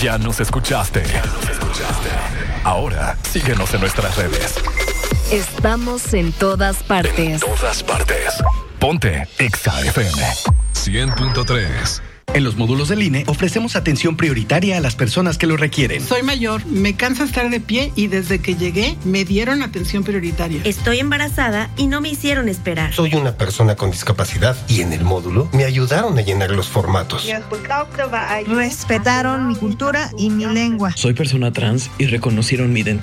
Ya nos escuchaste. Ahora, síguenos en nuestras redes. Estamos en todas partes. Ponte Exa FM 100.3. En los módulos del INE ofrecemos atención prioritaria a las personas que lo requieren. Soy mayor, me cansa estar de pie y desde que llegué me dieron atención prioritaria. Estoy embarazada y no me hicieron esperar. Soy una persona con discapacidad y en el módulo me ayudaron a llenar los formatos. Respetaron mi cultura y mi lengua. Soy persona trans y reconocieron mi identidad.